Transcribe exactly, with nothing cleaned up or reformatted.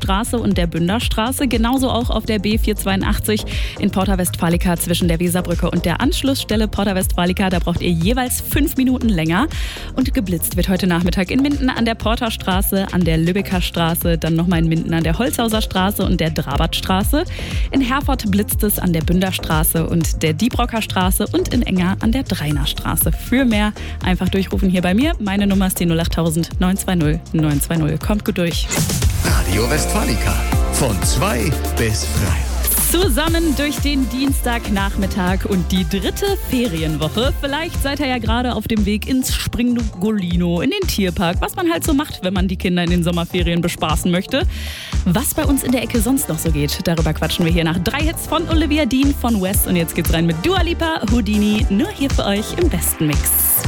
Straße und der Bünderstraße. Genauso auch auf der B vierhundertzweiundachtzig in Porta Westfalica zwischen der Weserbrücke und der Anschlussstelle Porta Westfalica. Da braucht ihr jeweils fünf Minuten länger. Und geblitzt wird heute Nachmittag in Minden an der Porterstraße, an der Lübecker Straße, dann nochmal in Minden an der Holzhauser Straße und der Drabertstraße. In Herford blitzt es an der Bünderstraße und der Diebrocker Straße und in Enger an der Dreinerstraße. Für mehr einfach durchrufen hier bei mir. Meine Nummer ist die null acht null null neun zwei null neun zwei null. Kommt gut durch. Radio Westfalica. Von zwei bis drei. Zusammen durch den Dienstagnachmittag und die dritte Ferienwoche. Vielleicht seid ihr ja gerade auf dem Weg ins Springolino, in den Tierpark, was man halt so macht, wenn man die Kinder in den Sommerferien bespaßen möchte. Was bei uns in der Ecke sonst noch so geht, darüber quatschen wir hier nach drei Hits von Olivia Dean von West. Und jetzt geht's rein mit Dua Lipa, Houdini, nur hier für euch im besten Mix.